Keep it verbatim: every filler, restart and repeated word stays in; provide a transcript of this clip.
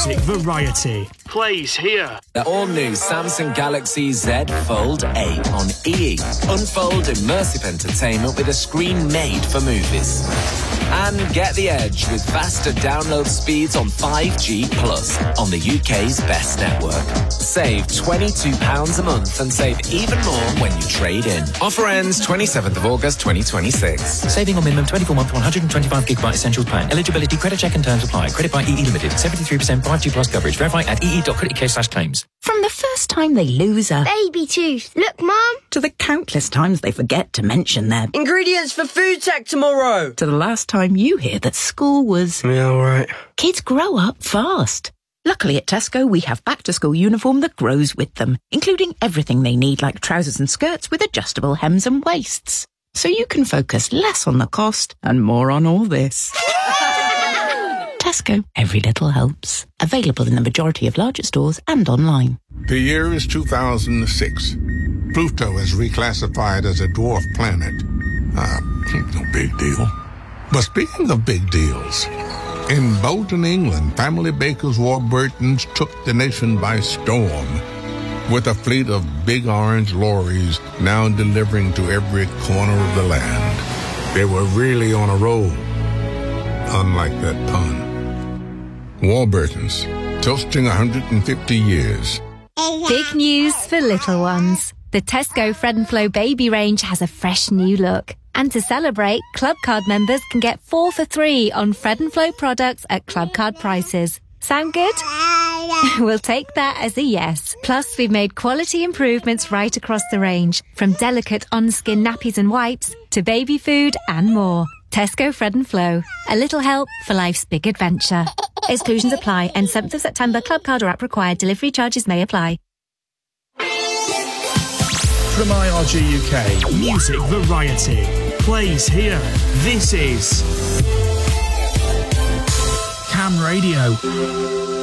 Music variety plays here. The all-new Samsung Galaxy Z Fold eight on E E. Unfold immersive entertainment with a screen made for movies. And get the edge with faster download speeds on five G plus on the U K's best network. Save twenty-two pounds a month and save even more when you trade in. Offer ends twenty-seventh of August twenty twenty-six. Saving on minimum twenty-four month one hundred twenty-five gigabyte essentials plan. Eligibility, credit check and terms apply. Credit by E E Limited. seventy-three percent five G plus coverage. Verify at ee.co.uk slash claims. From the first time they lose a baby tooth. Look, Mum. To the countless times they forget to mention their ingredients for food tech tomorrow. To the last time you hear that school was... Yeah, all right. Kids grow up fast. Luckily at Tesco, we have back-to-school uniform that grows with them, including everything they need like trousers and skirts with adjustable hems and waists. So you can focus less on the cost and more on all this. Tesco, every little helps. Available in the majority of larger stores and online. The year is two thousand six. Pluto is reclassified as a dwarf planet. Uh, no big deal. But speaking of big deals, in Bolton, England, family bakers Warburtons took the nation by storm with a fleet of big orange lorries now delivering to every corner of the land. They were really on a roll, unlike that pun. Warburtons, toasting one hundred fifty years. Big news for little ones. The Tesco Fred and Flo baby range has a fresh new look. And to celebrate, Club Card members can get four for three on Fred and Flo products at Club Card prices. Sound good? We'll take that as a yes. Plus, we've made quality improvements right across the range, from delicate on-skin nappies and wipes to baby food and more. Tesco Fred and Flo. A little help for life's big adventure. Exclusions apply. End seventh of September. Club Card or app required. Delivery charges may apply. From I R G U K, Music variety plays here. This is Cam Radio.